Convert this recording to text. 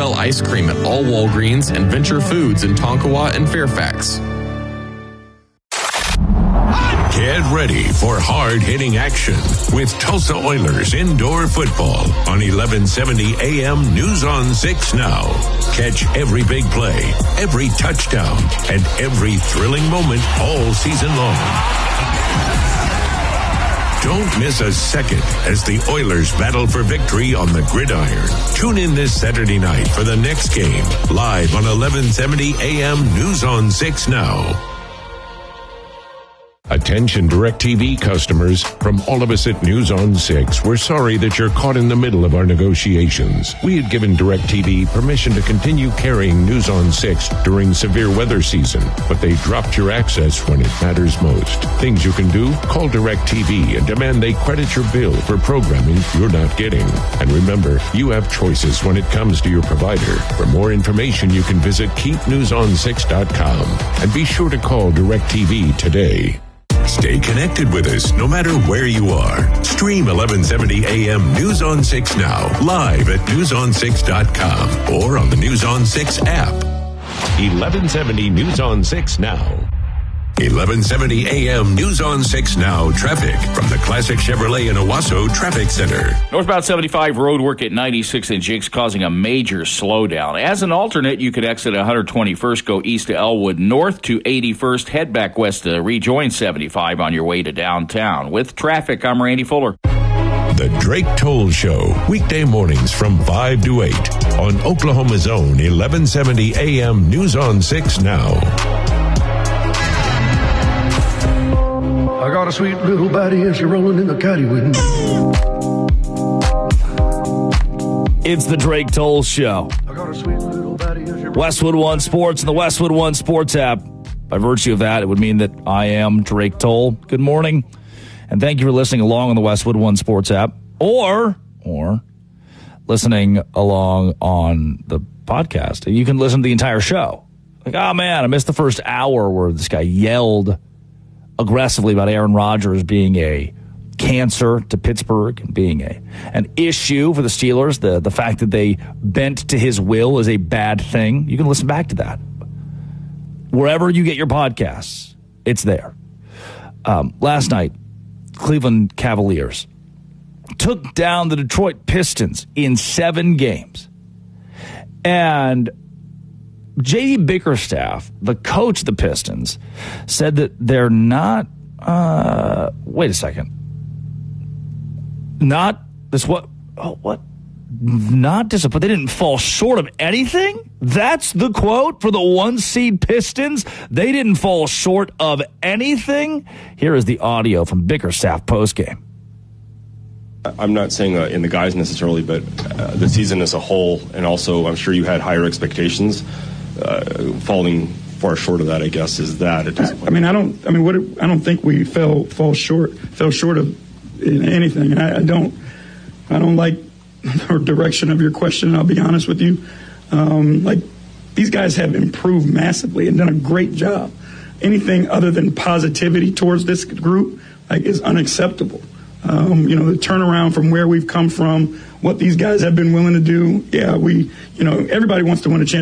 sell ice cream at all Walgreens and Venture Foods in Tonkawa and Fairfax. Get ready for hard-hitting action with Tulsa Oilers indoor football on 1170 AM News on 6 Now. Catch every big play, every touchdown, and every thrilling moment all season long. Don't miss a second as the Oilers battle for victory on the gridiron. Tune in this Saturday night for the next game, live on 1170 AM News on 6 Now. Attention DirecTV customers, from all of us at News on 6, we're sorry that you're caught in the middle of our negotiations. We had given DirecTV permission to continue carrying News on 6 during severe weather season, but they dropped your access when it matters most. Things you can do? Call DirecTV and demand they credit your bill for programming you're not getting. And remember, you have choices when it comes to your provider. For more information, you can visit keepnews6.com and be sure to call DirecTV today. Stay connected with us no matter where you are. Stream 1170 AM News on 6 Now, live at newson6.com or on the News on 6 app. 1170 News on 6 Now. 1170 AM News on 6 Now traffic from the Classic Chevrolet in Owasso Traffic Center. Northbound 75 road work at 96 and Jinx causing a major slowdown. As an alternate, you could exit 121st, go east to Elwood, north to 81st, head back west to rejoin 75 on your way to downtown. With traffic, I'm Randy Fuller. The Drake Toll Show, weekday mornings from 5 to 8 on Oklahoma's own 1170 AM News on 6 Now. I got a sweet little body and she rolling in the caddy with me. It's the Drake Toll Show. I got a sweet little body and she Westwood One Sports and the Westwood One Sports app. By virtue of that, it would mean that I am Drake Toll. Good morning, and thank you for listening along on the Westwood One Sports app, or listening along on the podcast. You can listen to the entire show. Like, oh man, I missed the first hour where this guy yelled aggressively about Aaron Rodgers being a cancer to Pittsburgh and being an issue for the Steelers. The fact that they bent to his will is a bad thing. You can listen back to that. Wherever you get your podcasts, it's there. Last night, Cleveland Cavaliers took down the Detroit Pistons in 7 games. And J.D. Bickerstaff, the coach of the Pistons, said that they're not, wait a second. Not this, what? Oh, what? Not disappointed. They didn't fall short of anything? That's the quote for the 1-seed Pistons? They didn't fall short of anything? Here is the audio from Bickerstaff postgame. I'm not saying in the guys necessarily, but the season as a whole, and also I'm sure you had higher expectations. Falling far short of that, I guess, is that at this point. I don't think we fell short of anything. And I don't like the direction of your question. I'll be honest with you. These guys have improved massively and done a great job. Anything other than positivity towards this group is unacceptable. The turnaround from where we've come from, what these guys have been willing to do. Yeah, everybody wants to win a championship.